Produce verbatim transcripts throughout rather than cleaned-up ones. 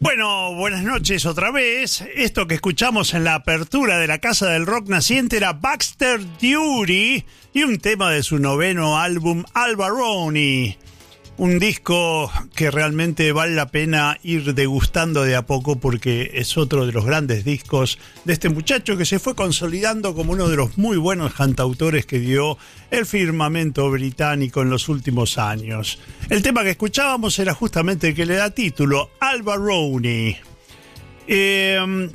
Bueno, buenas noches otra vez. Esto que escuchamos en la apertura de la Casa del Rock Naciente era Baxter Dury y un tema de su noveno álbum, Albaroni. Un disco que realmente vale la pena ir degustando de a poco porque es otro de los grandes discos de este muchacho que se fue consolidando como uno de los muy buenos cantautores que dio el firmamento británico en los últimos años. El tema que escuchábamos era justamente el que le da título, Albaroni. Eh,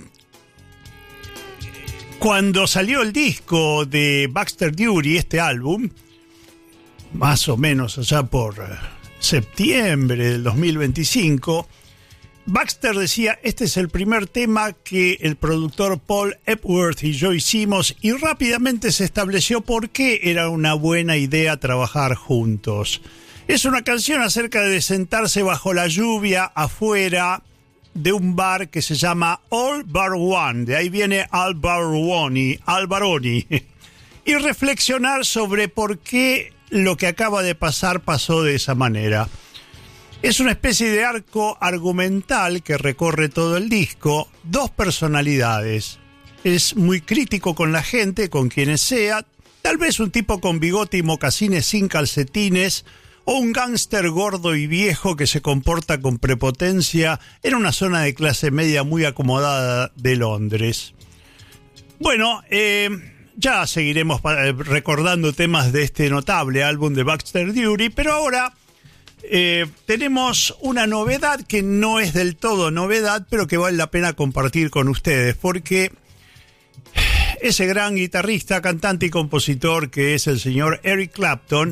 cuando salió el disco de Baxter Dury, este álbum, más o menos allá por septiembre del dos mil veinticinco, Baxter decía, este es el primer tema que el productor Paul Epworth y yo hicimos, y rápidamente se estableció por qué era una buena idea trabajar juntos. Es una canción acerca de sentarse bajo la lluvia afuera de un bar que se llama All Bar One, de ahí viene Albaroni, Albaroni, y reflexionar sobre por qué lo que acaba de pasar pasó de esa manera. Es una especie de arco argumental que recorre todo el disco, dos personalidades. Es muy crítico con la gente, con quienes sea, tal vez un tipo con bigote y mocasines sin calcetines, o un gángster gordo y viejo que se comporta con prepotencia en una zona de clase media muy acomodada de Londres. Bueno, eh... ya seguiremos recordando temas de este notable álbum de Baxter Dury, pero ahora eh, tenemos una novedad que no es del todo novedad, pero que vale la pena compartir con ustedes, porque ese gran guitarrista, cantante y compositor que es el señor Eric Clapton,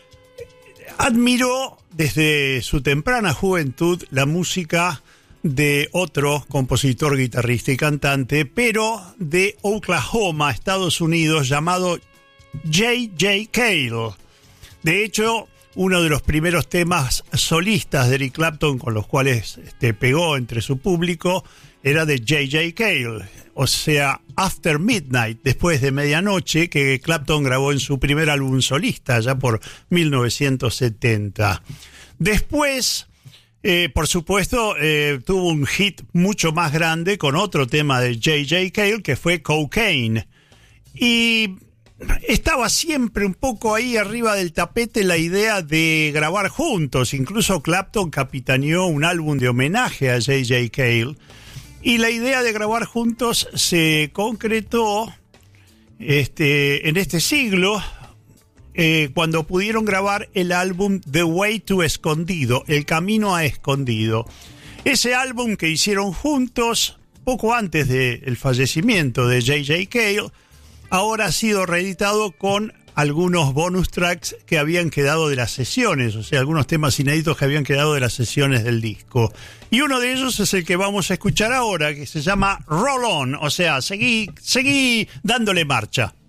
admiró desde su temprana juventud la música de otro compositor, guitarrista y cantante, pero de Oklahoma, Estados Unidos, llamado J J Cale. De hecho, uno de los primeros temas solistas de Eric Clapton con los cuales este, pegó entre su público era de J J Cale, o sea, After Midnight, después de medianoche, que Clapton grabó en su primer álbum solista, ya por mil novecientos setenta. Después, Eh, por supuesto, eh, tuvo un hit mucho más grande con otro tema de J J Cale que fue Cocaine. Y estaba siempre un poco ahí arriba del tapete la idea de grabar juntos. Incluso Clapton capitaneó un álbum de homenaje a J J Cale. Y la idea de grabar juntos se concretó este, en este siglo, Eh, cuando pudieron grabar el álbum The Way to Escondido, El Camino a Escondido. Ese álbum que hicieron juntos poco antes del fallecimiento de J J Cale, ahora ha sido reeditado con algunos bonus tracks que habían quedado de las sesiones, o sea, algunos temas inéditos que habían quedado de las sesiones del disco. Y uno de ellos es el que vamos a escuchar ahora, que se llama Roll On, o sea, seguí, seguí dándole marcha.